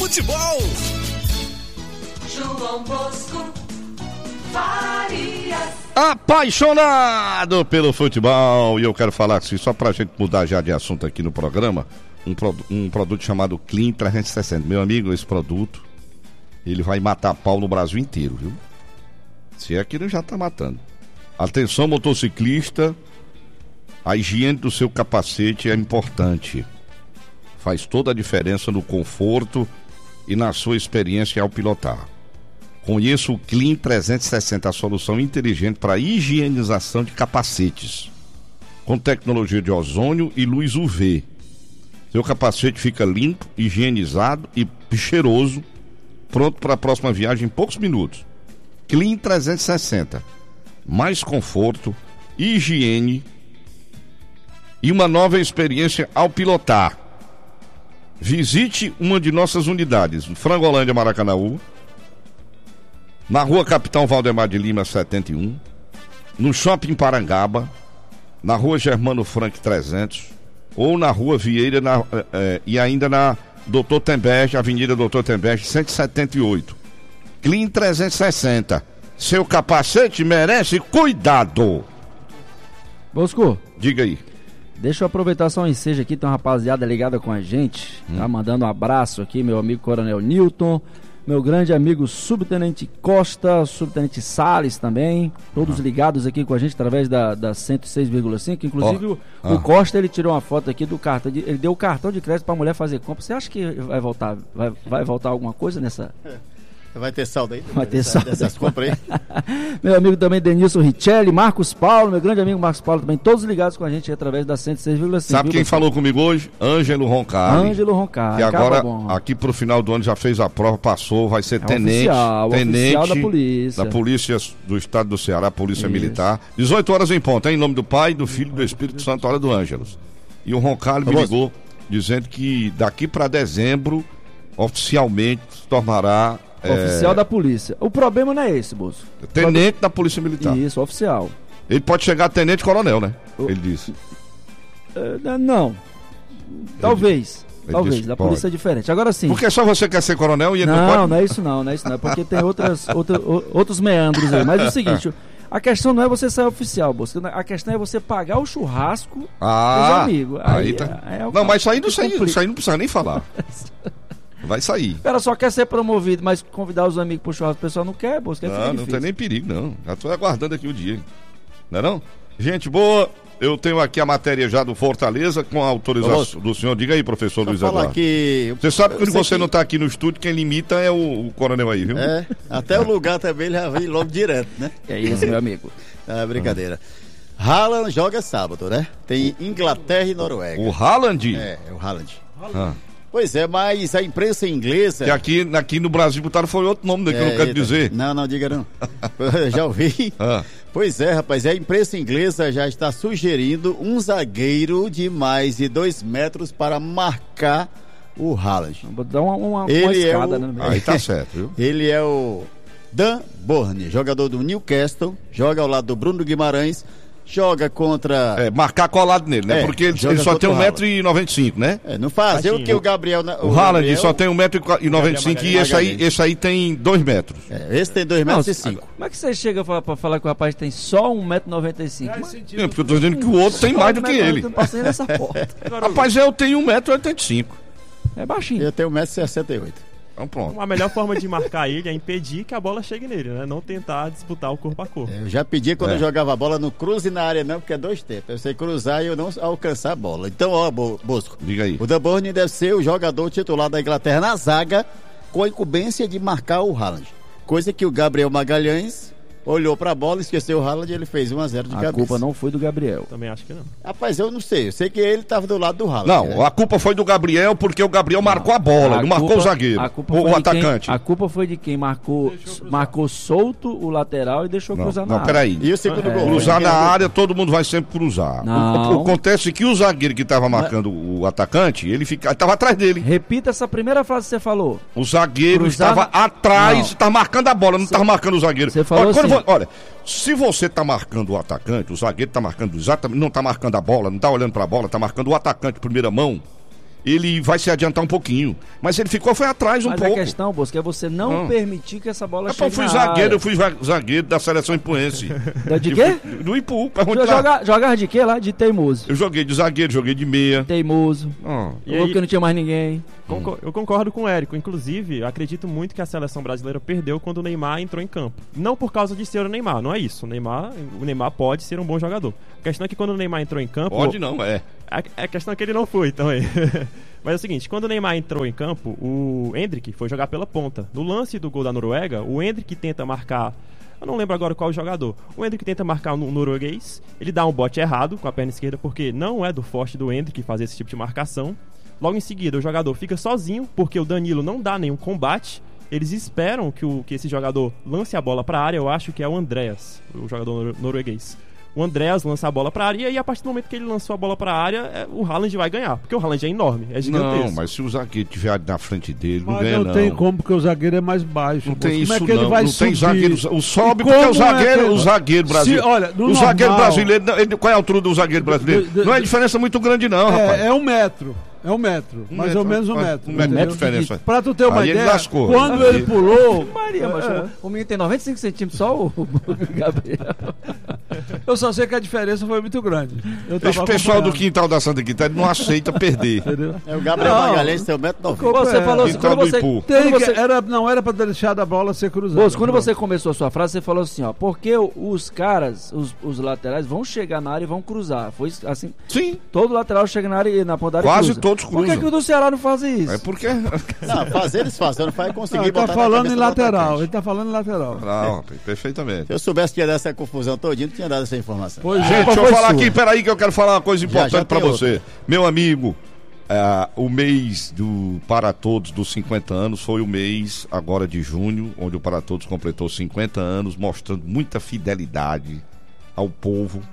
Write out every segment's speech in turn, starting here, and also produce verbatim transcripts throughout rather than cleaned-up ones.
futebol. João Bosco Farias. Apaixonado pelo futebol. E eu quero falar assim, só pra gente mudar já de assunto aqui no programa, um, pro, um produto chamado Clean trezentos e sessenta. Meu amigo, esse produto, ele vai matar pau no Brasil inteiro, viu? Se é que ele já tá matando. Atenção, motociclista, a higiene do seu capacete é importante. Faz toda a diferença no conforto e na sua experiência ao pilotar. Conheça o Clean trezentos e sessenta, a solução inteligente para higienização de capacetes, com tecnologia de ozônio e luz U V. Seu capacete fica limpo, higienizado e cheiroso, pronto para a próxima viagem em poucos minutos. Clean trezentos e sessenta, mais conforto, higiene e uma nova experiência ao pilotar. Visite uma de nossas unidades, Frangolândia, Maracanaú, na Rua Capitão Valdemar de Lima setenta e um, no Shopping Parangaba, na Rua Germano Frank trezentos, ou na Rua Vieira na, eh, e ainda na Doutor Temberge, Avenida Doutor Temberge cento e setenta e oito. Clean trezentos e sessenta, seu capacete merece cuidado. Bosco, diga aí. Deixa eu aproveitar só um ensejo aqui, tem uma rapaziada ligada com a gente, hum. tá mandando um abraço aqui, meu amigo Coronel Newton, meu grande amigo Subtenente Costa, Subtenente Salles também, todos ah. ligados aqui com a gente através da, da cento e seis vírgula cinco, inclusive oh. o, ah. o Costa, ele tirou uma foto aqui do cartão, de, ele deu o cartão de crédito pra mulher fazer compra. Você acha que vai voltar, vai, vai voltar alguma coisa nessa... Vai ter saldo aí? Vai ter saldo. Dessas compras aí. Meu amigo também Denilson Richelli, Marcos Paulo, meu grande amigo Marcos Paulo também, todos ligados com a gente através da cento e seis vírgula cinco. Sabe quem falou comigo hoje? Ângelo Roncalli. Ângelo Roncalli. Que agora, aqui pro final do ano, já fez a prova, passou, vai ser é tenente. Oficial, tenente oficial da polícia. Da polícia do estado do Ceará, Polícia Isso. Militar. dezoito horas em ponto, hein? Em nome do Pai, do Filho e do Espírito Santo, hora do Ângelos. E o Roncalli me ligou, dizendo que daqui para dezembro, oficialmente, se tornará... Oficial é... da polícia. O problema não é esse, Bolso. Tenente da Polícia Militar. Isso, oficial. Ele pode chegar a tenente coronel, né? O... Ele disse. Uh, não. Talvez. Ele Talvez. disse, da polícia é diferente. Agora sim. Porque só você quer ser coronel e ele não, não pode? Não, não é isso não, não é isso não. É porque tem outras, outra, outros meandros aí. Mas é o seguinte, a questão não é você ser oficial, Bolso. A questão é você pagar o churrasco ah, dos amigos. Aí, aí tá. é, é não, mas isso aí não, sai, isso aí não precisa nem falar. Vai sair. O cara só quer ser promovido, mas convidar os amigos pro churrasco, o pessoal não quer, Bolso. Não, não tem nem perigo, não. Já tô aguardando aqui o dia. Não é não? Gente boa, eu tenho aqui a matéria já do Fortaleza com a autorização do senhor. Diga aí, professor Luiz Eduardo. Que... Você sabe que quando você que... não tá aqui no estúdio, quem limita é o, o coronel aí, viu? É, até o lugar também ele já vem logo direto, né? É isso, meu amigo. Ah, brincadeira. Haaland joga sábado, né? Tem Inglaterra e Noruega. O Haaland? É, é o Haaland. Ah. Pois é, mas a imprensa inglesa... Que aqui, aqui no Brasil botaram foi outro nome, né, que é, eu não quero eita. dizer. Não, não, diga não. Já ouvi. Ah. Pois é, rapaz, a imprensa inglesa já está sugerindo um zagueiro de mais de dois metros para marcar o Haaland. Vou dar uma, uma, Ele uma escada, é o... né? Aí tá certo, viu? Ele é o Dan Burn, jogador do Newcastle, joga ao lado do Bruno Guimarães, joga contra... É, marcar colado nele, né? É, porque ele, ele só tem um metro e noventa e cinco, né? É, não fazer o que o Gabriel... O, o Haaland Gabriel, só tem um metro e noventa e cinco e esse aí, esse aí tem dois metros. É, esse tem dois metros e cinco. Como é que você chega pra, pra falar que o rapaz tem só um metro e noventa e cinco? É, porque eu tô dizendo que o outro tem mais do que ele. Eu passei nessa porta. Rapaz, eu tenho um metro e oitenta e cinco. É baixinho. Eu tenho um metro e sessenta e oito. Então pronto. A melhor forma de marcar ele é impedir que a bola chegue nele, né? Não tentar disputar o corpo a corpo. Eu já pedi quando é. eu jogava a bola, não cruze na área não, porque é dois tempos. Eu sei cruzar e eu não alcançar a bola. Então, ó, Bosco. Diga aí. O Dan Burn deve ser o jogador titular da Inglaterra na zaga, com a incumbência de marcar o Haaland. Coisa que o Gabriel Magalhães olhou pra bola, esqueceu o Haaland e ele fez um a zero de a cabeça. A culpa não foi do Gabriel. Também acho que não. Rapaz, eu não sei. Eu sei que ele tava do lado do Haaland. Não, né? a culpa foi do Gabriel porque o Gabriel não, marcou a bola, a não culpa, marcou o zagueiro, a culpa o, foi o atacante. Quem, a culpa foi de quem marcou, marcou solto o lateral e deixou não, cruzar não, na peraí. área. E o segundo é, gol? Cruzar na área, todo mundo vai sempre cruzar. Não. O, o, acontece que o zagueiro que tava marcando Mas... o atacante, ele fica, tava atrás dele. Repita essa primeira frase que você falou. O zagueiro cruzar estava na... atrás, estava marcando a bola, não estava marcando o zagueiro. Você falou olha, assim... vou, olha, se você tá marcando o atacante, o zagueiro tá marcando exatamente, não tá marcando a bola, não tá olhando pra bola, tá marcando o atacante de primeira mão, ele vai se adiantar um pouquinho. Mas ele ficou, foi atrás um Mas pouco. Mas a questão, Bosco, é você não hum. permitir que essa bola é, chegue eu fui na zagueiro, área. eu fui zagueiro da seleção ipuense. De quê? Do Ipu. Jogar joga de quê lá? De teimoso. Eu joguei de zagueiro, joguei de meia. Teimoso. Oh. E aí, porque não tinha mais ninguém. Concor- eu concordo com o Érico. Inclusive, eu acredito muito que a seleção brasileira perdeu quando o Neymar entrou em campo. Não por causa de ser o Neymar, não é isso. O Neymar, o Neymar pode ser um bom jogador. A questão é que quando o Neymar entrou em campo... Pode não, é. A, a questão é que ele não foi também. Mas é o seguinte, quando o Neymar entrou em campo, o Endrick foi jogar pela ponta. No lance do gol da Noruega, o Endrick tenta marcar... Eu não lembro agora qual o jogador. O Endrick tenta marcar um norueguês. Ele dá um bote errado com a perna esquerda, porque não é do forte do Endrick fazer esse tipo de marcação. Logo em seguida, o jogador fica sozinho, porque o Danilo não dá nenhum combate. Eles esperam que, o, que esse jogador lance a bola para a área. Eu acho que é o Andreas, o jogador nor- norueguês. O Andreas lança a bola pra área e a partir do momento que ele lançou a bola pra área, é, o Haaland vai ganhar. Porque o Haaland é enorme, é gigantesco. Não, mas se o zagueiro estiver na frente dele, não mas ganha não. não tem como, porque o zagueiro é mais baixo. Não tem como isso é que ele não, vai não subir? tem zagueiro. O sobe E porque o como zagueiro, é que- o zagueiro brasileiro. Se- olha, no o zagueiro normal- brasileiro, não, ele- qual é a altura do zagueiro brasileiro? Do- do- não é diferença muito grande não, rapaz. É, é um metro. É um metro. Um mais metro, ou menos um um metro. metro, entendeu? de diferença. Pra tu ter uma Aí ele ideia, lascou. quando Aí- ele pulou... Maria, mas É. o, o menino tem noventa e cinco centímetros, só o, o Gabriel. Eu só sei que a diferença foi muito grande. Eu tava Esse pessoal do acompanhando. quintal da Santa Quitéria não aceita perder. Entendeu? É o Gabriel Não. Magalhães, tem um metro e noventa. Você É. falou assim, Quintal quando do você, Ipu. Tem quando que- você, era, não era pra deixar a bola ser cruzada. Bosco, quando Pronto. você começou a sua frase, você falou assim, ó, porque o- os caras, os, os laterais vão chegar na área e vão cruzar. Foi assim, Sim, todo lateral chega na área e na ponta da área e quase cruza. todos Por que, cruzam. que o do Ceará não faz isso? É porque... Não, fazer eles fazem, não vai conseguir Não, ele tá botar na falando cabeça em do lateral. atacante. Ele tá falando em lateral. Não, rapaz, perfeitamente. Se eu soubesse que ia dar essa confusão todinha, não tinha dado essa informação. Pois Gente, é, deixa eu foi falar sua. aqui, peraí que eu quero falar uma coisa Já, importante já pra tem você. Meu amigo, ah, o mês do Para Todos dos cinquenta anos foi o mês agora de junho, onde o Para Todos completou cinquenta anos, mostrando muita fidelidade ao povo,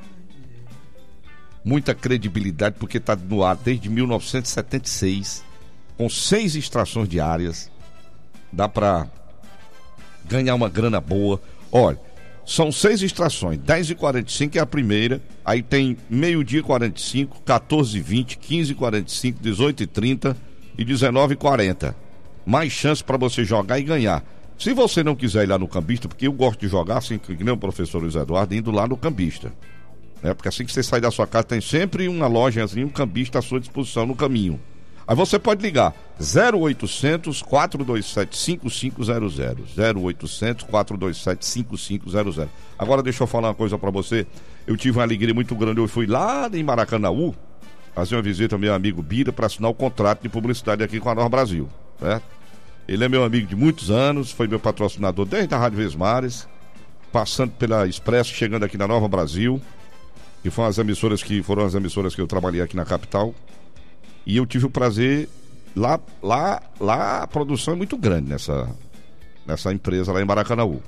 muita credibilidade, porque está no ar desde mil novecentos e setenta e seis, com seis extrações diárias, dá pra ganhar uma grana boa. Olha, são seis extrações, dez e quarenta e cinco é a primeira, aí tem meio-dia e quarenta e cinco, quatorze e vinte, quinze e quarenta e cinco, dezoito e trinta e dezenove e quarenta. Mais chance para você jogar e ganhar. Se você não quiser ir lá no cambista, porque eu gosto de jogar, assim que nem o professor Luiz Eduardo, indo lá no cambista. Né? Porque assim que você sair da sua casa, tem sempre uma lojazinha, um cambista à sua disposição no caminho. Aí você pode ligar zero oitocentos, quatrocentos e vinte e sete, cinco cinco zero zero, zero oitocentos, quatrocentos e vinte e sete, cinco cinco zero zero. Agora deixa eu falar uma coisa pra você. Eu tive uma alegria muito grande, eu fui lá em Maracanaú fazer uma visita ao meu amigo Bira para assinar o contrato de publicidade aqui com a Nor Brasil, certo? Ele é meu amigo de muitos anos, foi meu patrocinador desde a Rádio Vesmares, passando pela Expresso, chegando aqui na Nova Brasil, que foram as emissoras que foram as emissoras que eu trabalhei aqui na capital. E eu tive o prazer, lá, lá, lá a produção é muito grande nessa, nessa empresa lá em Maracanaú.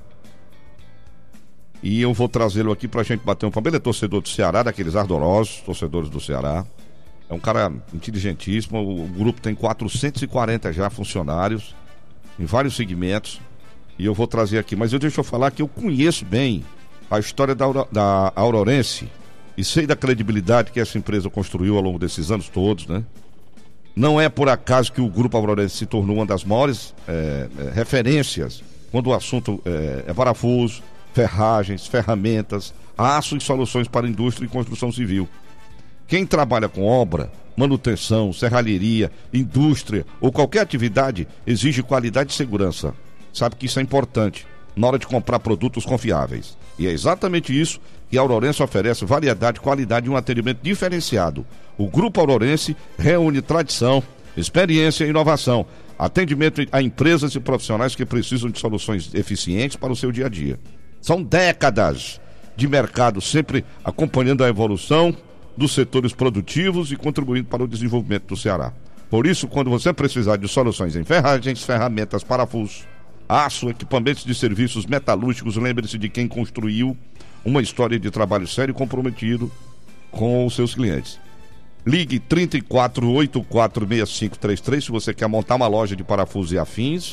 E eu vou trazê-lo aqui pra gente bater um papo. Ele é torcedor do Ceará, daqueles ardorosos, torcedores do Ceará. É um cara inteligentíssimo, o, o grupo tem quatrocentos e quarenta já funcionários, em vários segmentos. E eu vou trazer aqui, mas eu deixa eu falar que eu conheço bem a história da, Auro- da Aurorense e sei da credibilidade que essa empresa construiu ao longo desses anos todos, né? Não é por acaso que o Grupo Aurorense se tornou uma das maiores é, é, referências quando o assunto é, é parafuso, ferragens, ferramentas, aço e soluções para indústria e construção civil. Quem trabalha com obra, manutenção, serralheria, indústria ou qualquer atividade exige qualidade e segurança. Sabe que isso é importante na hora de comprar produtos confiáveis. E é exatamente isso que a Aurorense oferece: variedade, qualidade e um atendimento diferenciado. O Grupo Aurorense reúne tradição, experiência e inovação. Atendimento a empresas e profissionais que precisam de soluções eficientes para o seu dia a dia. São décadas de mercado, sempre acompanhando a evolução dos setores produtivos e contribuindo para o desenvolvimento do Ceará. Por isso, quando você precisar de soluções em ferragens, ferramentas, parafusos, aço, equipamentos de serviços metalúrgicos, lembre-se de quem construiu uma história de trabalho sério e comprometido com os seus clientes. Ligue trinta e quatro, oitenta e quatro, sessenta e cinco trinta e três se você quer montar uma loja de parafusos e afins.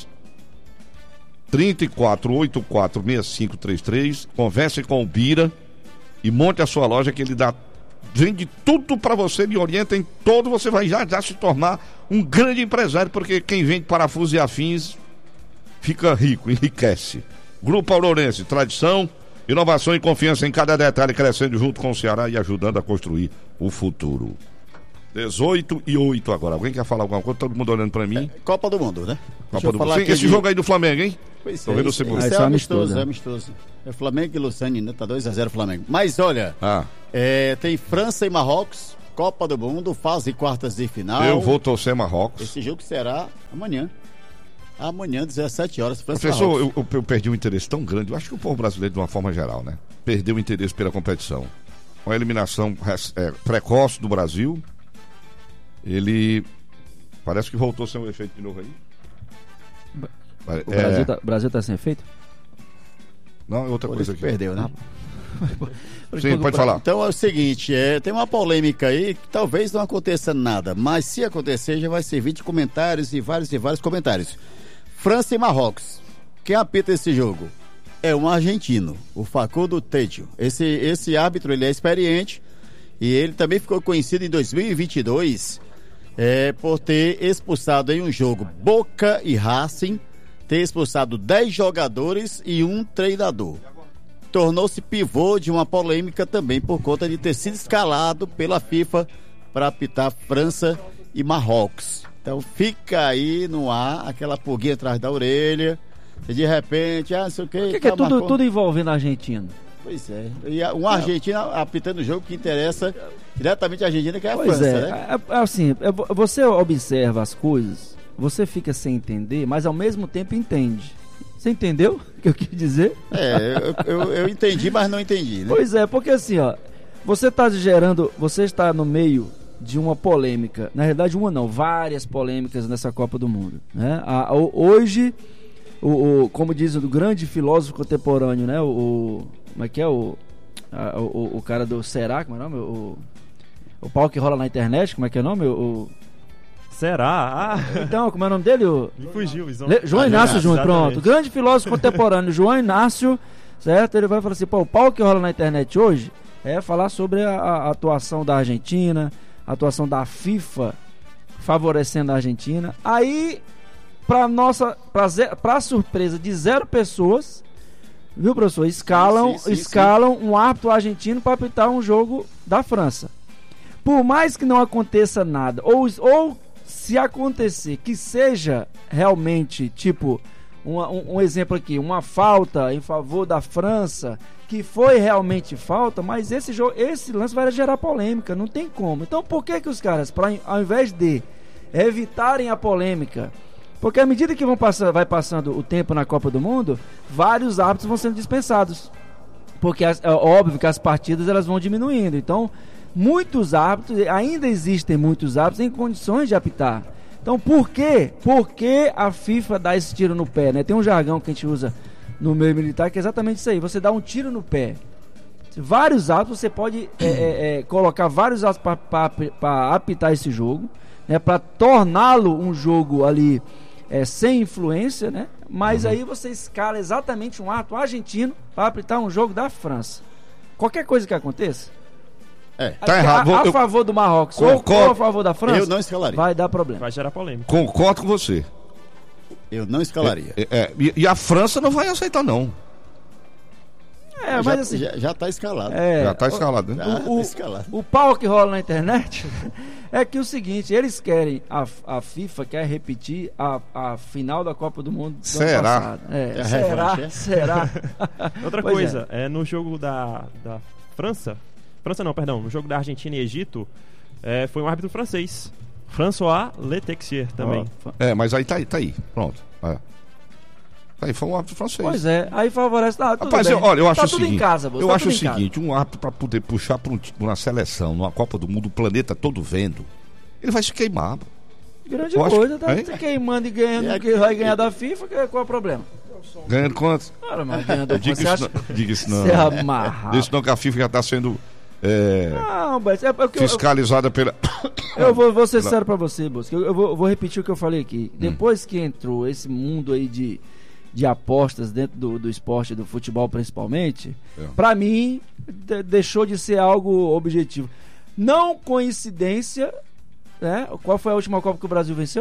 trinta e quatro, oitenta e quatro, sessenta e cinco trinta e três. Converse com o Bira e monte a sua loja, que ele dá vende tudo para você, lhe orienta em todo, você vai já, já se tornar um grande empresário, porque quem vende parafusos e afins fica rico, enriquece. Grupo Aurorense, tradição, inovação e confiança em cada detalhe, crescendo junto com o Ceará e ajudando a construir o futuro. dezoito e oito agora. Alguém quer falar alguma coisa? Todo mundo olhando pra mim. É, Copa do Mundo, né? Copa do Mundo. Sim, esse de... jogo aí do Flamengo, hein? Pois Tô é, vendo isso, o isso é é amistoso, amistoso, né? é amistoso. É Flamengo e Lucane, né? Tá dois a zero Flamengo. Mas olha, Ah, é, tem França e Marrocos, Copa do Mundo, fase quartas de final. eu vou torcer Marrocos. Esse jogo será amanhã. Amanhã, dezessete horas, França e Professor, Marrocos. eu, eu, eu perdi um interesse tão grande. Eu acho que o povo brasileiro, de uma forma geral, né? Perdeu o interesse pela competição. Uma eliminação é, precoce do Brasil. Ele parece que voltou a ser um efeito de novo aí. O É, Brasil, tá, Brasil tá sem efeito? não, é outra Por coisa isso aqui. que perdeu, né? Sim, pode falar. Então é o seguinte, é, tem uma polêmica aí que talvez não aconteça nada, mas se acontecer já vai servir de comentários e vários e vários comentários. França e Marrocos. Quem apita esse jogo? É um argentino, o Facundo Tejio. Esse, esse árbitro, ele é experiente e ele também ficou conhecido em dois mil e vinte e dois é, por ter expulsado em um jogo Boca e Racing, ter expulsado dez jogadores e um treinador. Tornou-se pivô de uma polêmica também por conta de ter sido escalado pela FIFA para apitar França e Marrocos. Então fica aí no ar aquela pulguinha atrás da orelha. E de repente, ah, não sei o que. Por que, que é tudo, tudo envolvendo argentino? Pois é. E um argentino apitando o jogo que interessa diretamente a Argentina, que é a Pois França, é, né? é, é assim, é, você observa as coisas, você fica sem entender, mas ao mesmo tempo entende. Você entendeu o que eu quis dizer? É, eu, eu, eu entendi, mas não entendi, né? Pois é, porque assim, ó, você está gerando, você está no meio de uma polêmica, na verdade uma não, várias polêmicas nessa Copa do Mundo, né? A, o, hoje, o, o, como diz o grande filósofo contemporâneo, né? O, o como é que é o, a, o, o cara do Será, como é o nome? O, o pau que rola na internet, como é que é o nome? O, Será? Ah, então, como é o nome dele? O, me fugiu, Izão. Le, João Ah, Inácio Júnior, exatamente. pronto. Grande filósofo contemporâneo, João Inácio, certo? Ele vai falar assim, pô, o pau que rola na internet hoje é falar sobre a, a atuação da Argentina, a atuação da FIFA favorecendo a Argentina. Aí, pra nossa, pra, ze- pra surpresa de zero pessoas, viu, professor? Escalam, Sim, sim, sim, escalam um árbitro argentino para apitar um jogo da França. Por mais que não aconteça nada, ou, ou se acontecer que seja realmente, tipo, uma, um, um exemplo aqui, uma falta em favor da França, que foi realmente falta, mas esse jogo, esse lance vai gerar polêmica, não tem como. Então por que que os caras, pra, ao invés de evitarem a polêmica, porque à medida que vão passar, vai passando o tempo na Copa do Mundo, vários árbitros vão sendo dispensados, porque as, é óbvio que as partidas elas vão diminuindo, então muitos árbitros, ainda existem muitos árbitros em condições de apitar. Então por quê? Por que a FIFA dá esse tiro no pé, né? Tem um jargão que a gente usa no meio militar que é exatamente isso aí, você dá um tiro no pé. Vários árbitros, você pode é, é, é, colocar vários árbitros para apitar esse jogo, né? Para torná-lo um jogo ali é, sem influência, né? Mas uhum. aí você escala exatamente um árbitro argentino para apitar um jogo da França. Qualquer coisa que aconteça, É. Tá a, errado. a, a Eu- favor do Marrocos ou, Concordo. ou a favor da França, Eu não escalaria. vai dar problema. Vai gerar polêmica. Concordo com você. Eu não escalaria. É, é, e, e a França não vai aceitar, não. É, já, mas assim, já, já tá escalado. é, Já tá escalado, né? Já o- tá escalado. o pau que rola na internet é que o seguinte, eles querem, a, a FIFA quer repetir a, a final da Copa do Mundo do Será? ano passado. É, É a será? revanche, é? Será? Outra Pois coisa, é. no jogo da, da França, França não, perdão, no jogo da Argentina e Egito, é, foi um árbitro francês, François Letexier também. Ó, É, mas aí tá aí, tá aí. Pronto. É. Tá aí, foi um árbitro francês. Pois é, aí favorece. Ah, tudo Rapaz, bem. eu, olha, eu acho tá o tudo seguinte. em casa, você, eu tá acho o tudo em casa. seguinte, um árbitro para poder puxar para um, uma seleção, numa Copa do Mundo, o planeta todo vendo, ele vai se queimar. Grande Eu acho- coisa, tá hein? se queimando e ganhando, É que vai ganhar da FIFA, que- qual é o problema? Ganhando quantos? Cara, mas ganhando Diga você isso, acha não, diga isso não. você é amarrado. Diga isso não, que a FIFA já está sendo é, Não, mas é porque eu, fiscalizada pela. eu vou, vou ser sincero pra você, Bosco. Eu, eu vou, eu vou repetir o que eu falei aqui. Depois que entrou esse mundo aí de, de apostas dentro do, do esporte, do futebol principalmente, É. pra mim, de- deixou de ser algo objetivo. Não coincidência, né? Qual foi a última Copa que o Brasil venceu?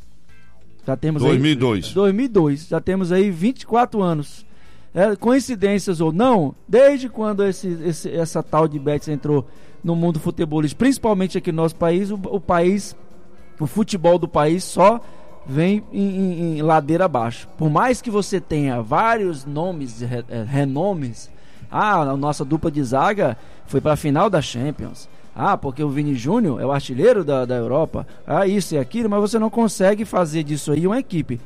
Já temos dois mil e dois. Aí, dois mil e dois. Já temos aí vinte e quatro anos. É, coincidências ou não, desde quando esse, esse, essa tal de Betis entrou no mundo futebolístico, principalmente aqui no nosso país, o, o país, o futebol do país só vem em, em, em ladeira abaixo. Por mais que você tenha vários nomes, re, renomes, ah, a nossa dupla de zaga foi para a final da Champions. Ah, porque o Vini Júnior é o artilheiro da, da Europa. Ah, isso e aquilo, mas você não consegue fazer disso aí uma equipe.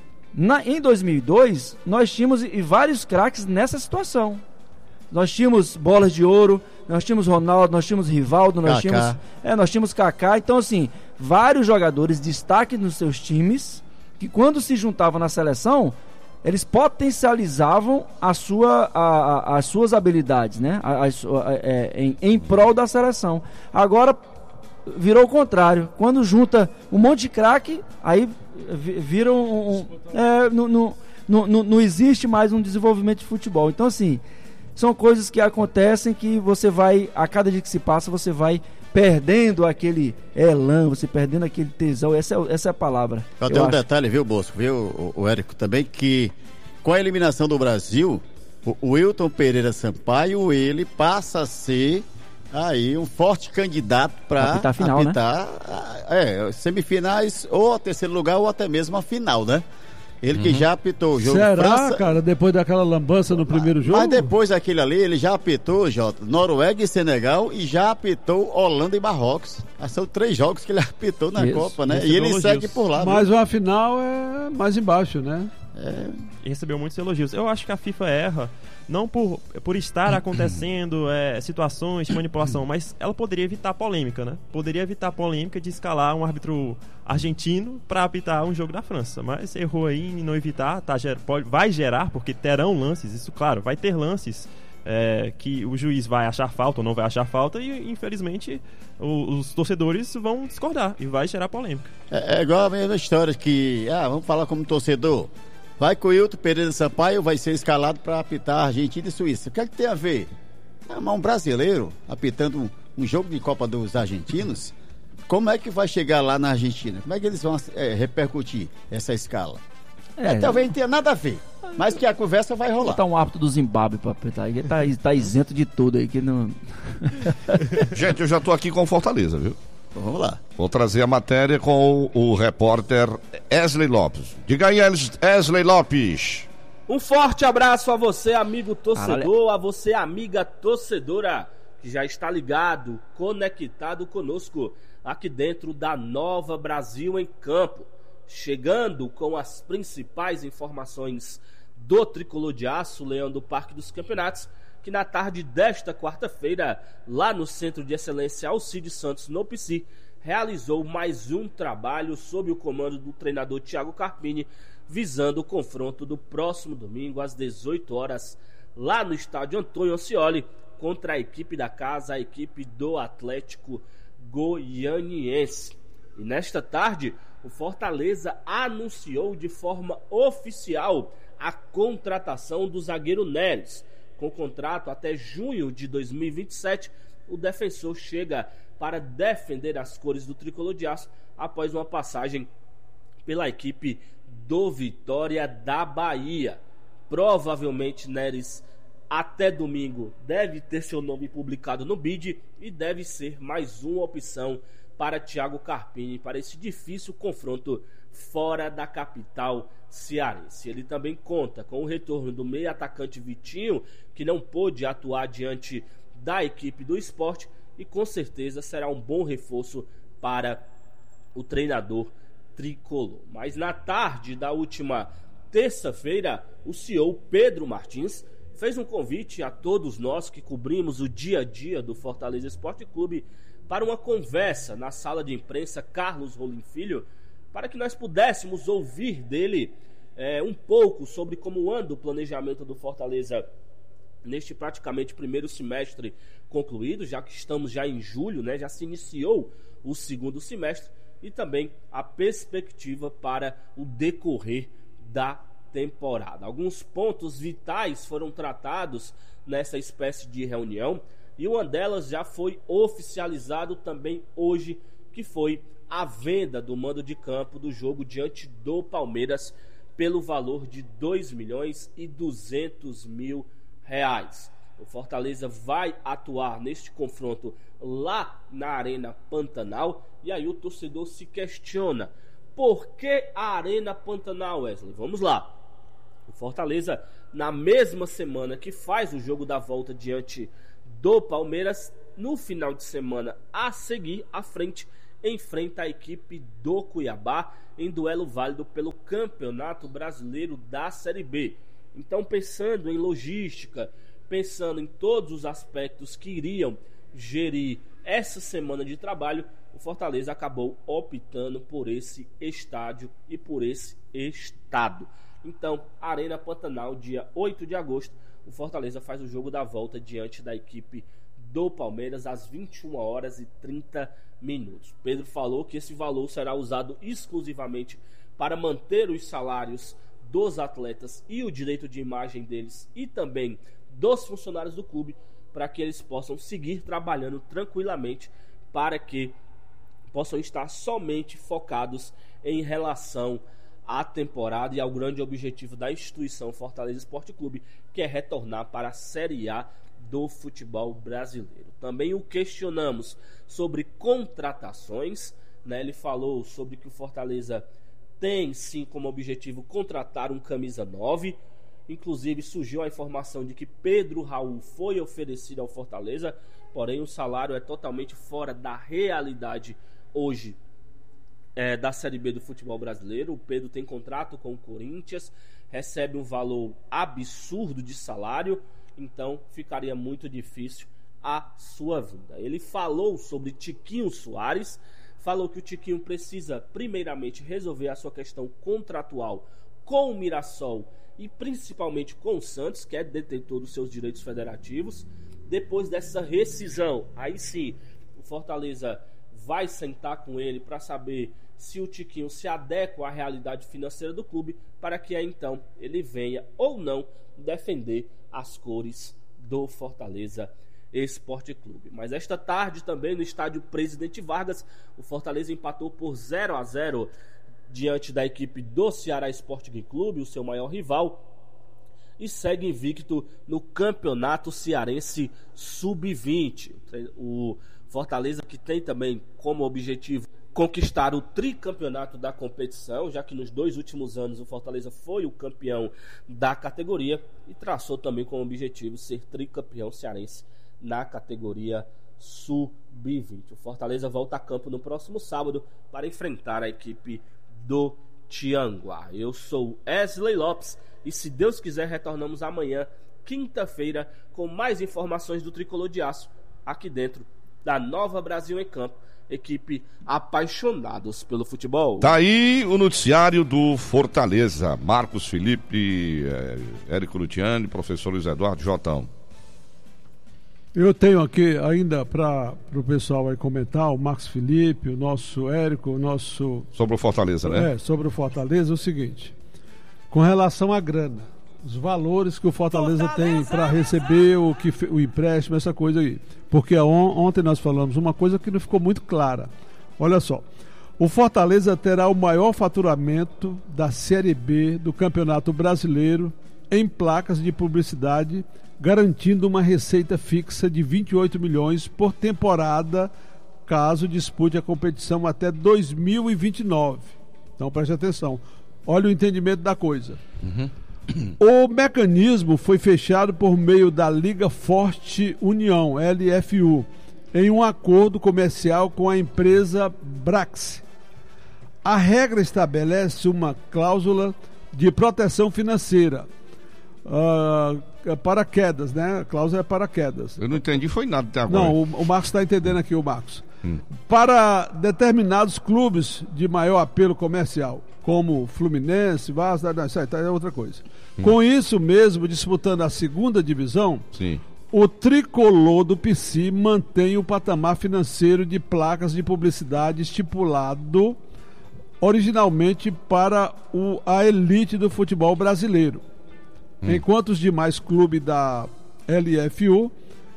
Na, em dois mil e dois, nós tínhamos e vários craques nessa situação. Nós tínhamos bolas de ouro, nós tínhamos Ronaldo, nós tínhamos Rivaldo, nós Kaká. tínhamos, é, nós tínhamos Kaká. Então, assim, vários jogadores destaque nos seus times, que quando se juntavam na seleção, eles potencializavam a sua, a, a, as suas habilidades, né? A, a, a, é, em, em prol da seleção. Agora, virou o contrário. Quando junta um monte de craque, aí vira um... um é, não, não, não, não existe mais um desenvolvimento de futebol. Então, assim, são coisas que acontecem que você vai, a cada dia que se passa, você vai perdendo aquele elan, você perdendo aquele tesão. Essa é, essa é a palavra. Só tem um detalhe, viu, Bosco, viu, o, o Érico, também, que com a eliminação do Brasil, o, o Wilton Pereira Sampaio, ele passa a ser aí um forte candidato para apitar a final, apitar, né? É, semifinais, ou a terceiro lugar, ou até mesmo a final, né? Ele que uhum. já apitou o jogo. Será, França, cara, depois daquela lambança no primeiro jogo? Mas depois daquele ali, ele já apitou, Jota, Noruega e Senegal, e já apitou Holanda e Marrocos. São três jogos que ele apitou na Isso. Copa, né? Isso e ele elogios. segue por lá. Mas viu? uma final é mais embaixo, né? É. E recebeu muitos elogios. Eu acho que a FIFA erra, não por, por estar acontecendo é, situações de manipulação, mas ela poderia evitar polêmica, né? Poderia evitar polêmica de escalar um árbitro argentino para apitar um jogo da França, mas errou aí em não evitar, tá, ger, pode, vai gerar, porque terão lances, isso claro, vai ter lances é, que o juiz vai achar falta ou não vai achar falta e infelizmente o, os torcedores vão discordar e vai gerar polêmica. É, é igual a mesma história que, ah, vamos falar como torcedor. Vai que o Wilton Pereira Sampaio vai ser escalado para apitar Argentina e Suíça. O que é que tem a ver? Ah, mas um brasileiro apitando um, um jogo de Copa dos Argentinos, como é que vai chegar lá na Argentina? Como é que eles vão é, repercutir essa escala? É, é, talvez não tenha nada a ver, mas que a conversa vai rolar. Tá um árbitro do Zimbábue para apitar. Ele tá, tá isento de tudo aí. Que não... Gente, eu já tô aqui com o Fortaleza, viu? Vamos lá. Vou trazer a matéria com o, o repórter Wesley Lopes. Diga aí, Wesley Lopes. Um forte abraço a você, amigo torcedor, a você, amiga torcedora, que já está ligado, conectado conosco, aqui dentro da Nova Brasil em Campo. Chegando com as principais informações do Tricolor de Aço, Leão do Parque dos Campeonatos, que na tarde desta quarta-feira, lá no Centro de Excelência Alcides Santos, no P C, realizou mais um trabalho sob o comando do treinador Thiago Carpini, visando o confronto do próximo domingo às dezoito horas, lá no estádio Antônio Ascioli, contra a equipe da casa, a equipe do Atlético Goianiense. E nesta tarde, o Fortaleza anunciou de forma oficial a contratação do zagueiro Neres. Com contrato até junho de dois mil e vinte e sete, o defensor chega para defender as cores do Tricolor de Aço após uma passagem pela equipe do Vitória da Bahia. Provavelmente Neres até domingo deve ter seu nome publicado no B I D e deve ser mais uma opção para Thiago Carpini para esse difícil confronto fora da capital cearense. Ele também conta com o retorno do meio atacante Vitinho, que não pôde atuar diante da equipe do Sport, e com certeza será um bom reforço para o treinador tricolor. Mas na tarde da última terça-feira, o C E O Pedro Martins fez um convite a todos nós que cobrimos o dia a dia do Fortaleza Esporte Clube para uma conversa na sala de imprensa Carlos Rolim Filho, para que nós pudéssemos ouvir dele é, um pouco sobre como anda o planejamento do Fortaleza neste praticamente primeiro semestre concluído, já que estamos já em julho, né, já se iniciou o segundo semestre, e também a perspectiva para o decorrer da temporada. Alguns pontos vitais foram tratados nessa espécie de reunião. E uma delas já foi oficializado também hoje, que foi a venda do mando de campo do jogo diante do Palmeiras pelo valor de dois milhões e duzentos mil reais. O Fortaleza vai atuar neste confronto lá na Arena Pantanal, e aí o torcedor se questiona: por que a Arena Pantanal, Wesley? Vamos lá. O Fortaleza, na mesma semana que faz o jogo da volta diante do Palmeiras, no final de semana a seguir, à frente, enfrenta a equipe do Cuiabá em duelo válido pelo Campeonato Brasileiro da Série B. Então, pensando em logística, pensando em todos os aspectos que iriam gerir essa semana de trabalho, o Fortaleza acabou optando por esse estádio e por esse estado. Então, Arena Pantanal, dia oito de agosto, o Fortaleza faz o jogo da volta diante da equipe do Palmeiras às vinte e uma horas e trinta minutos. Pedro falou que esse valor será usado exclusivamente para manter os salários dos atletas e o direito de imagem deles e também dos funcionários do clube, para que eles possam seguir trabalhando tranquilamente, para que possam estar somente focados em relação à temporada e ao grande objetivo da instituição Fortaleza Esporte Clube, que é retornar para a Série A do futebol brasileiro. Também o questionamos sobre contratações, né? Ele falou sobre que o Fortaleza tem sim como objetivo contratar um camisa nove. Inclusive surgiu a informação de que Pedro Raul foi oferecido ao Fortaleza, porém o salário é totalmente fora da realidade hoje é, da Série B do futebol brasileiro. O Pedro tem contrato com o Corinthians, recebe um valor absurdo de salário, então ficaria muito difícil a sua vinda. Ele falou sobre Tiquinho Soares, falou que o Tiquinho precisa primeiramente resolver a sua questão contratual com o Mirassol e principalmente com o Santos, que é detentor dos seus direitos federativos. Depois dessa rescisão, aí sim, o Fortaleza vai sentar com ele para saber se o Tiquinho se adequa à realidade financeira do clube, para que aí então ele venha ou não defender as cores do Fortaleza Esporte Clube. Mas esta tarde também no estádio Presidente Vargas, o Fortaleza empatou por zero a zero diante da equipe do Ceará Sporting Clube, o seu maior rival, e segue invicto no Campeonato Cearense sub vinte. O Fortaleza, que tem também como objetivo conquistar o tricampeonato da competição, já que nos dois últimos anos o Fortaleza foi o campeão da categoria, e traçou também como objetivo ser tricampeão cearense na categoria sub vinte. O Fortaleza volta a campo no próximo sábado para enfrentar a equipe do Tianguá. Eu sou Wesley Lopes e, se Deus quiser, retornamos amanhã, quinta-feira, com mais informações do Tricolor de Aço, aqui dentro da Nova Brasil em Campo, equipe apaixonados pelo futebol. Tá aí o noticiário do Fortaleza. Marcos Felipe, é, Érico Luciani, professor Luiz Eduardo, Jotão. Eu tenho aqui ainda para o pessoal aí comentar, o Marcos Felipe, o nosso Érico, o nosso... Sobre o Fortaleza, né? É, sobre o Fortaleza, o seguinte, com relação à grana, os valores que o Fortaleza, Fortaleza! tem para receber o, que, o empréstimo, essa coisa aí. Porque on, ontem nós falamos uma coisa que não ficou muito clara. Olha só, o Fortaleza terá o maior faturamento da Série B do Campeonato Brasileiro em placas de publicidade, garantindo uma receita fixa de vinte e oito milhões por temporada, caso dispute a competição até dois mil e vinte e nove. Então preste atenção, olha o entendimento da coisa. Uhum. O mecanismo foi fechado por meio da Liga Forte União, L F U, em um acordo comercial com a empresa Brax. A regra estabelece uma cláusula de proteção financeira, Uh, para quedas, né? A cláusula é para quedas. Eu não entendi, foi nada até agora. Não, o, o Marcos está entendendo aqui, o Marcos. Hum. Para determinados clubes de maior apelo comercial, como Fluminense, Vasco, isso aí é outra coisa. Hum. Com isso mesmo, disputando a segunda divisão, Sim. o tricolor do P C mantém o patamar financeiro de placas de publicidade estipulado originalmente para o, a elite do futebol brasileiro. Enquanto os demais clubes da L F U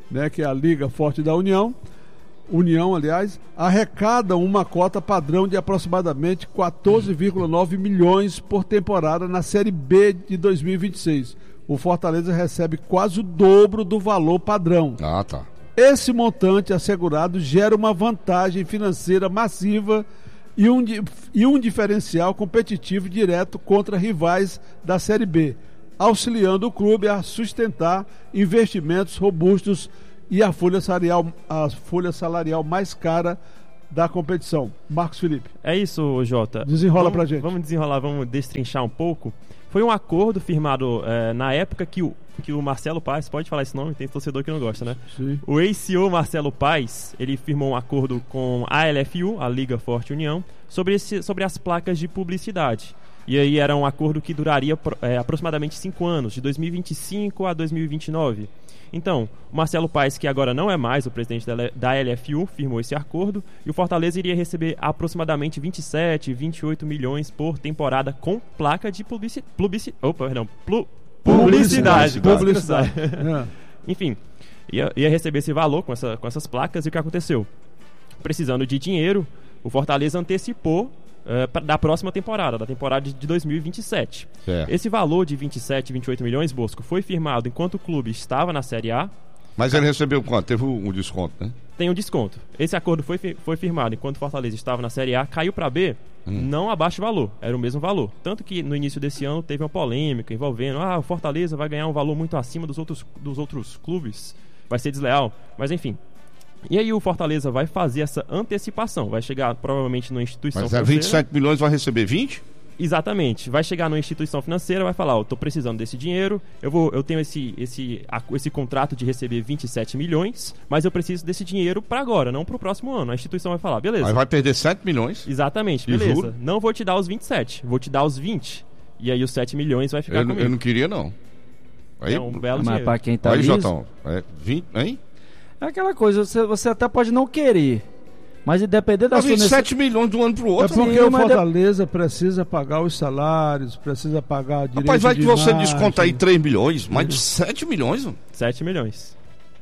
né, que é a Liga Forte da União, União, aliás, arrecada uma cota padrão de aproximadamente quatorze vírgula nove milhões por temporada na Série B de dois mil e vinte e seis. O Fortaleza recebe quase o dobro do valor padrão. Ah, tá. Esse montante assegurado gera uma vantagem financeira massiva e um, e um diferencial competitivo direto contra rivais da Série B, auxiliando o clube a sustentar investimentos robustos e a folha salarial, a folha salarial mais cara da competição. Marcos Felipe. É isso, Jota. Desenrola vamos, pra gente. Vamos desenrolar, vamos destrinchar um pouco. Foi um acordo firmado é, na época que o, que o Marcelo Paes, pode falar esse nome? Tem torcedor que não gosta, né? Sim. O ex-C E O Marcelo Paes, ele firmou um acordo com a L F U, a Liga Forte União, sobre, esse, sobre as placas de publicidade. E aí era um acordo que duraria é, aproximadamente cinco anos, de dois mil e vinte e cinco a dois mil e vinte e nove. Então, o Marcelo Paes, que agora não é mais o presidente da L F U, firmou esse acordo e o Fortaleza iria receber aproximadamente vinte e sete, vinte e oito milhões por temporada com placa de publici... publici... Opa, perdão, Plu... publicidade. Publicidade. publicidade. É. Enfim, ia, ia receber esse valor com, essa, com essas placas e o que aconteceu? Precisando de dinheiro, o Fortaleza antecipou Uh, da próxima temporada, da temporada de dois mil e vinte e sete. É. Esse valor de vinte e sete, vinte e oito milhões, Bosco, foi firmado enquanto o clube estava na Série A. Mas ele recebeu quanto? Teve um desconto, né? Tem um desconto. Esse acordo foi, foi firmado enquanto o Fortaleza estava na Série A, caiu para B, hum. não abaixo o valor, era o mesmo valor. Tanto que no início desse ano teve uma polêmica envolvendo, ah, o Fortaleza vai ganhar um valor muito acima dos outros, dos outros clubes, vai ser desleal, mas enfim. E aí o Fortaleza vai fazer essa antecipação, vai chegar provavelmente numa instituição Mas financeira. Mas é vinte e sete milhões, vai receber vinte? Exatamente, vai chegar numa instituição financeira, vai falar, ó, eu tô precisando desse dinheiro, eu, vou, eu tenho esse, esse, esse contrato de receber vinte e sete milhões, mas eu preciso desse dinheiro para agora, não pro próximo ano. A instituição vai falar, beleza. Aí vai perder sete milhões. Exatamente, E beleza. juro? Não vou te dar os vinte e sete, vou te dar os vinte. E aí os sete milhões vai ficar Eu, comigo. eu não queria, não. Aí, É um belo Mas dinheiro. para quem tá aí liso, Jotão, é vinte, hein? é aquela coisa, você, você até pode não querer, mas independente da Mas sua vinte e sete necessidade. milhões de um ano pro É outro. porque Sim, o mas Fortaleza precisa pagar os salários, precisa pagar direito Rapaz, vai de que você imagem. desconta aí três milhões, mais de sete milhões. Mano. sete milhões.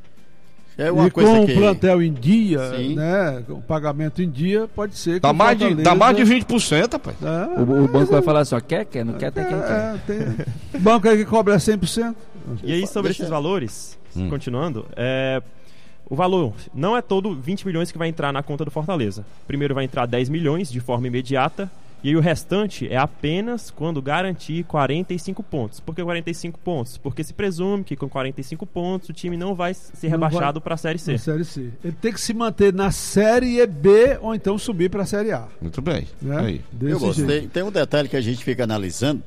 É uma E coisa com que... o plantel em dia, Sim. né? O pagamento em dia, pode ser que Dá o mais, de, Fortaleza... dá mais de vinte por cento, rapaz. É, O, o banco vai falar assim, ó, quer, quer, não quer, tem quem quer. é, tem... O banco aí que cobra cem por cento. E aí sobre Deixa- esses valores, Hum. continuando, é... o valor não é todo vinte milhões que vai entrar na conta do Fortaleza. Primeiro vai entrar dez milhões de forma imediata, e aí o restante é apenas quando garantir quarenta e cinco pontos. Por que quarenta e cinco pontos? Porque se presume que com quarenta e cinco pontos o time não vai ser Não rebaixado vai- para a Série C. Na Série C. Ele tem que se manter na Série B ou então subir para a Série A. Muito bem. Né? Aí. Desse Eu jeito. gostei. Tem um detalhe que a gente fica analisando.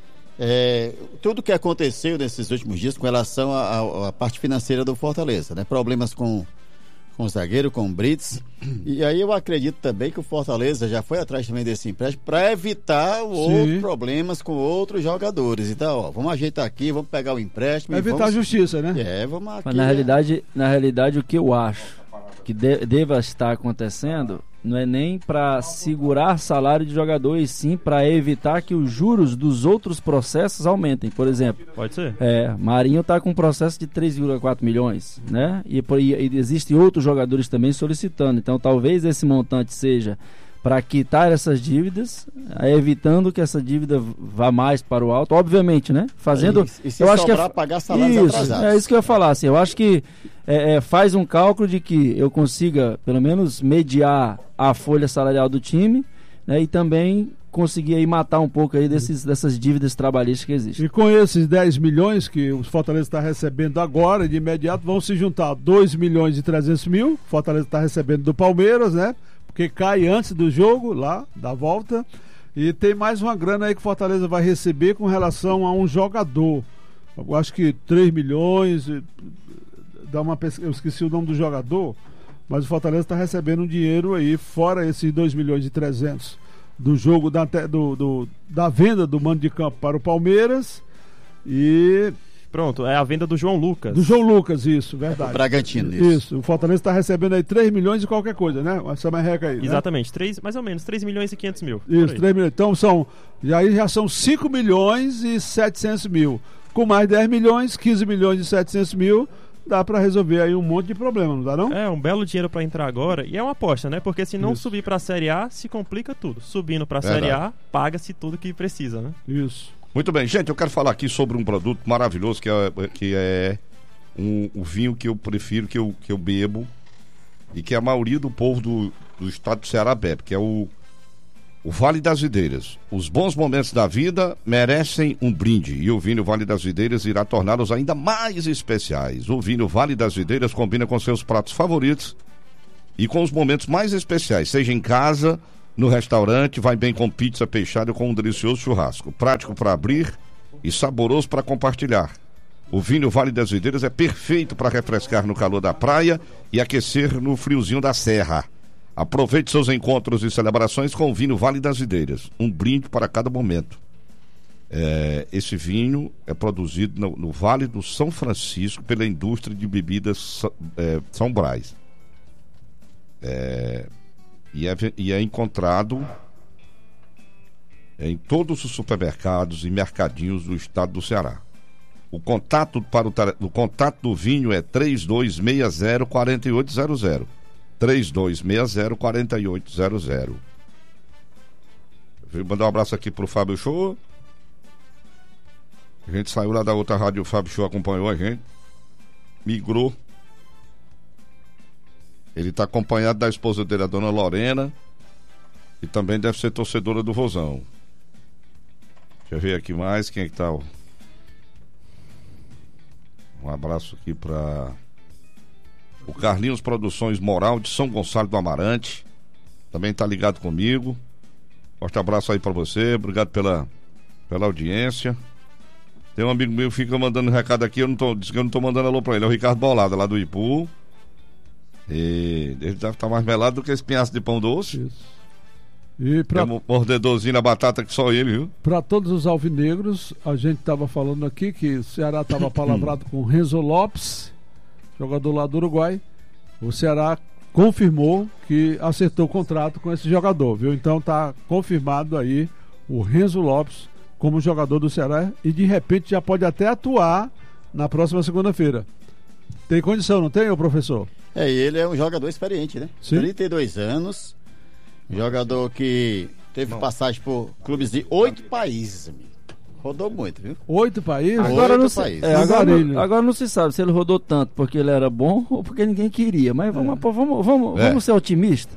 É, tudo que aconteceu nesses últimos dias com relação à parte financeira do Fortaleza, né? Problemas com, com o zagueiro, com o Brits. E aí eu acredito também que o Fortaleza já foi atrás também desse empréstimo para evitar o outros problemas com outros jogadores. Então, ó, vamos ajeitar aqui, vamos pegar o empréstimo. Vai e evitar a vamos... justiça, né? É, vamos aqui. Mas na realidade, na realidade o que eu acho que de, deva estar acontecendo não é nem para segurar salário de jogador, e sim para evitar que os juros dos outros processos aumentem. Por exemplo, Pode ser? é, Marinho está com um processo de três vírgula quatro milhões, né? E, por- e, e existem outros jogadores também solicitando. Então talvez esse montante seja para quitar essas dívidas, eh, evitando que essa dívida vá mais para o alto, obviamente, né? Fazendo, E, e se eu acho que sobrar, pagar salários isso, atrasados. é isso que eu ia falar. Assim, eu acho que é, é, faz um cálculo de que eu consiga, pelo menos, mediar a folha salarial do time, né, e também conseguir aí matar um pouco aí desses, dessas dívidas trabalhistas que existem. E com esses dez milhões que o Fortaleza está recebendo agora, de imediato, vão se juntar dois milhões e trezentos mil. O Fortaleza está recebendo do Palmeiras, né? Porque cai antes do jogo, lá, da volta. E tem mais uma grana aí que o Fortaleza vai receber com relação a um jogador. Eu acho que três milhões. e- Dá uma pesqu- Eu esqueci o nome do jogador, mas o Fortaleza está recebendo um dinheiro aí, fora esses dois milhões e trezentos do jogo, da, te- do, do- da venda do mando de campo para o Palmeiras e Pronto, é a venda do João Lucas. do João Lucas, isso, verdade. O Bragantino, isso. Isso, o Fortaleza está recebendo aí três milhões e qualquer coisa, né? Essa merreca aí. né? Exatamente, três, mais ou menos, três milhões e quinhentos mil. por Isso, aí. três milhões. Então são, e aí já são cinco milhões e setecentos mil. Com mais dez milhões, quinze milhões e setecentos mil, dá para resolver aí um monte de problema, não dá não? É, um belo dinheiro para entrar agora, e é uma aposta, né? Porque se não Isso. subir para a Série A, se complica tudo. Subindo para a Série A, paga-se tudo que precisa, né? Isso. Muito bem, gente, eu quero falar aqui sobre um produto maravilhoso que é, que é um, o vinho que eu prefiro, que eu, que eu bebo, e que a maioria do povo do, do estado do Ceará bebe, que é o O Vale das Videiras. Os bons momentos da vida merecem um brinde e o vinho Vale das Videiras irá torná-los ainda mais especiais. O vinho Vale das Videiras combina com seus pratos favoritos e com os momentos mais especiais, seja em casa, no restaurante, vai bem com pizza, peixada com um delicioso churrasco. Prático para abrir e saboroso para compartilhar. O vinho Vale das Videiras é perfeito para refrescar no calor da praia e aquecer no friozinho da serra. Aproveite seus encontros e celebrações com o vinho Vale das Videiras. Um brinde para cada momento. É, esse vinho é produzido no, no Vale do São Francisco pela indústria de bebidas é, São Brás. É, e, é, e é encontrado em todos os supermercados e mercadinhos do estado do Ceará. O contato, para o, o contato do vinho é três dois seis zero, quatro oito zero zero. três dois seis zero, quatro oito zero zero. Vou mandar um abraço aqui pro Fábio Show. A gente saiu lá da outra rádio, o Fábio Show acompanhou a gente. Migrou. Ele tá acompanhado da esposa dele, a dona Lorena. E também deve ser torcedora do Vozão. Deixa eu ver aqui mais, quem é que tá? Um abraço aqui pra o Carlinhos Produções Moral de São Gonçalo do Amarante. Também tá ligado comigo. Forte abraço aí pra você. Obrigado pela, pela audiência. Tem um amigo meu que fica mandando recado aqui. Eu não tô, diz que eu não tô mandando alô pra ele. É o Ricardo Bolada, lá do Ipu. E ele deve estar mais melado do que esse pinhaço de pão doce. Isso. E pra, Tem um mordedorzinho na batata que só ele, viu? Para todos os alvinegros, a gente tava falando aqui que o Ceará tava palavrado com Renzo Lopes, jogador lá do Uruguai. O Ceará confirmou que acertou o contrato com esse jogador, viu? Então tá confirmado aí o Renzo Lopes como jogador do Ceará e de repente já pode até atuar na próxima segunda-feira. Tem condição, não tem, ô professor? É, ele é um jogador experiente, né? Sim. trinta e dois anos, jogador que teve Bom. passagem por clubes de oito países, amigo. Rodou muito, viu? Oito países? Agora, Oito não se, países. é, agora, não, agora não se sabe se ele rodou tanto porque ele era bom ou porque ninguém queria. Mas vamos, é. pô, vamos, vamos, é. vamos ser otimistas.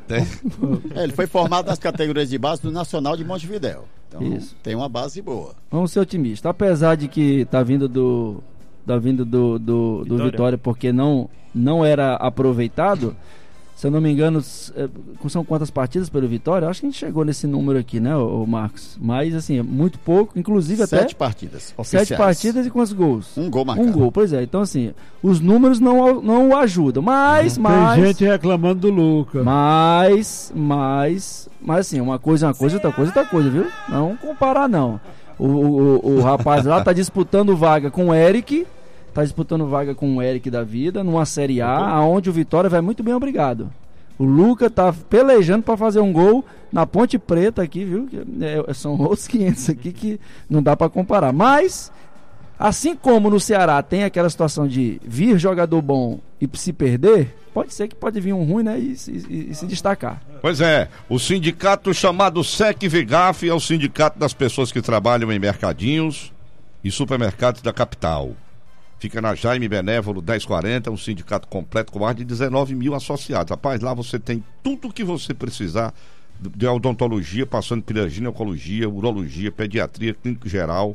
É, ele foi formado nas categorias de base do Nacional de Montevidéu. Então Isso. tem uma base boa. Vamos ser otimistas. Apesar de que tá vindo do, tá vindo do, do, do Vitória. Vitória porque não, não era aproveitado. Se eu não me engano, são quantas partidas pelo Vitória? Acho que a gente chegou nesse número aqui, né, o Marcos? Mas, assim, é muito pouco, inclusive até... Sete partidas oficiais. Sete partidas e quantos gols? Um gol marcado. Um gol, pois é. Então, assim, os números não, não o ajudam. Mas, Tem mas... gente reclamando do Lucas. Mas, mas... Mas, assim, uma coisa é uma coisa, outra coisa é outra coisa, viu? Não comparar, não. O, o, o rapaz lá tá disputando vaga com o Eric... Tá disputando vaga com o Eric da vida numa Série A, onde o Vitória vai muito bem, obrigado. O Luca tá pelejando para fazer um gol na Ponte Preta aqui, viu? É, são outros quinhentos aqui que não dá para comparar. Mas, assim como no Ceará tem aquela situação de vir jogador bom e se perder, pode ser que pode vir um ruim, né? E, e, e se destacar. Pois é, o sindicato chamado SEC-VEGAF é o sindicato das pessoas que trabalham em mercadinhos e supermercados da capital. Fica na Jaime Benévolo dez quarenta, um sindicato completo com mais de dezenove mil associados. Rapaz, lá você tem tudo o que você precisar de odontologia, passando por ginecologia, urologia, pediatria, clínico geral.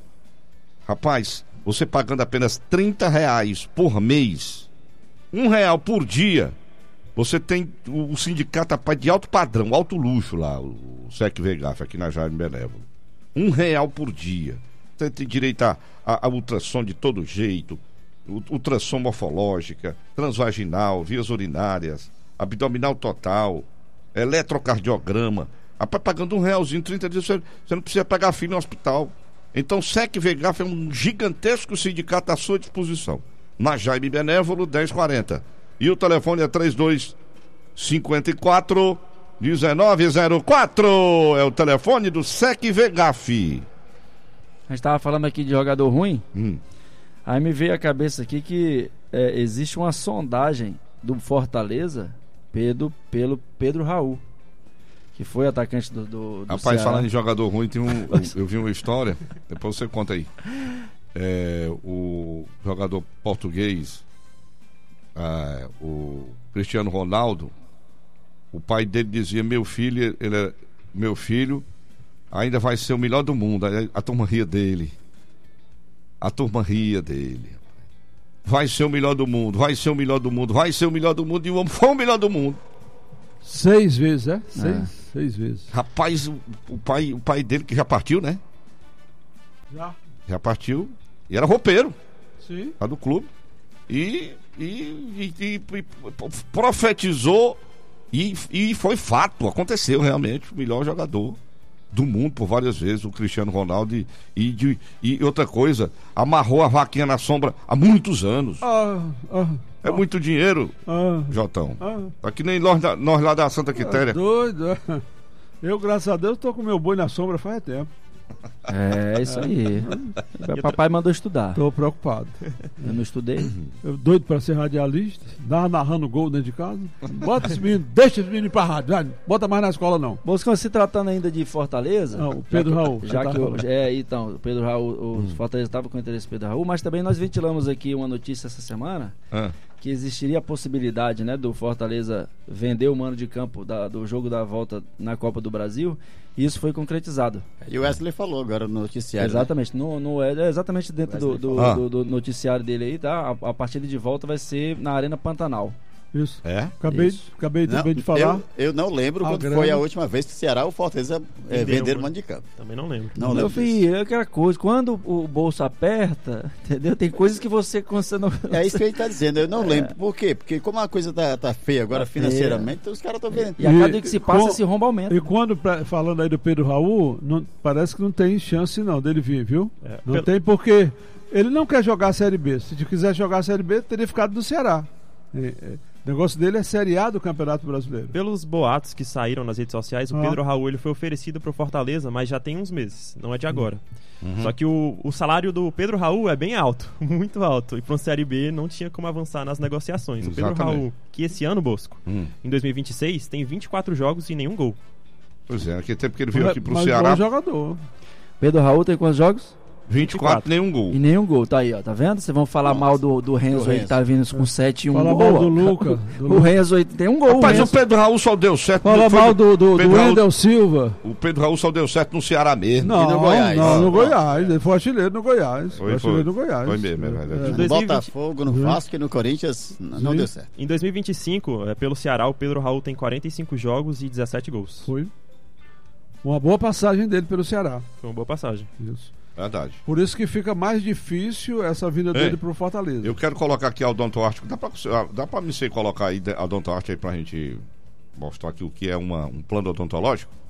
Rapaz, você pagando apenas trinta reais por mês, um real por dia, você tem o, o sindicato, rapaz, de alto padrão, alto luxo lá, o, o SEC-VEGAF aqui na Jaime Benévolo. Um real por dia. Você tem direito a, a, a ultrassom de todo jeito, ultrassom morfológica, transvaginal, vias urinárias, abdominal total, eletrocardiograma. Rapaz, pagando um realzinho, trinta dias, você, você não precisa pegar filho no hospital. Então, SEC-VEGAF é um gigantesco sindicato à sua disposição. Na Jaime Benévolo, dez quarenta. E o telefone é trinta e dois, cinquenta e quatro, dezenove zero quatro. É o telefone do SEC-VEGAF. A gente tava falando aqui de jogador ruim. Hum. Aí me veio a cabeça aqui que é, existe uma sondagem do Fortaleza Pedro, pelo Pedro Raul, que foi atacante do, do, do Rapaz, Ceará. falando em jogador ruim, tem um, eu, eu vi uma história, depois você conta aí. É, o jogador português, ah, o Cristiano Ronaldo, o pai dele dizia: meu filho, ele é, meu filho ainda vai ser o melhor do mundo. Aí a turma ria dele. A turma ria dele. Vai ser o melhor do mundo, vai ser o melhor do mundo, vai ser o melhor do mundo, e o homem foi o melhor do mundo. Seis vezes, é? Seis, É. seis vezes. Rapaz, o, o pai, o pai dele que já partiu, né? Já? Já partiu. E era roupeiro, Sim. lá do clube. E, e, e, e, e profetizou e, e foi fato, aconteceu realmente, o melhor jogador do mundo por várias vezes, o Cristiano Ronaldo. E, e, de, e outra coisa, amarrou a vaquinha na sombra há muitos anos. Ah, ah, É muito dinheiro, ah, Jotão. ah. Tá que nem nós, da- nós lá da Santa É Quitéria. doido. é. Eu, graças a Deus, tô com meu boi na sombra faz tempo. É isso aí. Papai mandou estudar. Tô preocupado. Eu não estudei. Eu doido pra ser radialista. Dava narrando gol dentro de casa. Bota esse menino, deixa esse menino ir pra rádio. Vai, bota mais na escola, não. Boscão, se tratando ainda de Fortaleza. Não, o Pedro já que- Raul. Já Tá que o, falando. é, então, o Pedro Raul, o Fortaleza estava com interesse no Pedro Raul, mas também nós ventilamos aqui uma notícia essa semana Ah, que existiria a possibilidade, né, do Fortaleza vender o mano de campo da- do jogo da volta na Copa do Brasil, e isso foi concretizado. E o Wesley falou agora no noticiário. né? Exatamente, no, no- é exatamente dentro do, do, Ah. do- do noticiário dele aí, tá? A, a partida de volta vai ser na Arena Pantanal. Isso. é? Acabei, Isso. acabei Não, também de falar. Eu, eu não lembro A quando grana. foi a última vez que o Ceará ou o Fortaleza é, Vendeu, venderam né? mano de campo. Também não lembro. Não Meu lembro. disso. filho, é aquela coisa, quando o bolso aperta, entendeu? Tem coisas que você, quando você não... É isso que ele tá dizendo, eu não lembro. Por quê? Porque como a coisa tá, tá feia agora Tá feia. financeiramente, então os caras estão vendo. E a cada dia que E se passa, com- esse rombo aumenta. E quando, pra- falando aí do Pedro Raul, não- parece que não tem chance não dele vir, viu? É, Não pelo- tem porque ele não quer jogar a Série B. Se ele quiser jogar a Série B, teria ficado no Ceará. É, é, o negócio dele é Série A do Campeonato Brasileiro. Pelos boatos que saíram nas redes sociais, o Ah. Pedro Raul ele foi oferecido pro Fortaleza, mas já tem uns meses, não é de agora. Uhum. Só que o, o salário do Pedro Raul é bem alto, muito alto. E para um Série B não tinha como avançar nas negociações. O Pedro Exatamente. Raul, que esse ano, Bosco, Hum. em dois mil e vinte e seis, tem vinte e quatro jogos e nenhum gol. Pois é, naquele tempo que ele veio aqui pro Mas Ceará, bom jogador. Pedro Raul tem quantos jogos? vinte e quatro, nenhum gol. E nenhum gol, tá aí, ó, tá vendo? Vocês vão falar Nossa. mal do, do Renzo Do aí que Renzo. tá vindo com sete e um Fala gol. mal do ó. Luca, do O Luca. Renzo aí tem um gol. Rapaz, o o Renzo. Pedro Raul só deu certo. Fala foi- mal do, do, do Pedro Raul- Wendel Silva. O Pedro Raul só deu certo no Ceará mesmo. Não, no Goiás. não, no Ah, Goiás. Ele foi artilheiro no Goiás. Foi Foi, artilheiro foi. no Goiás. Foi mesmo, é verdade. No dois mil e vinte Botafogo, no Uhum. Vasco e no Corinthians, n- não Sim. deu certo. Em dois mil e vinte e cinco, é, pelo Ceará, o Pedro Raul tem quarenta e cinco jogos e dezessete gols. Foi. Uma boa passagem dele pelo Ceará. Foi uma boa passagem. Isso. Verdade. Por isso que fica mais difícil essa vinda Ei, dele pro Fortaleza. Eu quero colocar aqui a Odontoarte. Dá pra, dá pra me ser colocar aí a Odontoarte aí pra gente mostrar aqui o que é uma, um plano odontológico?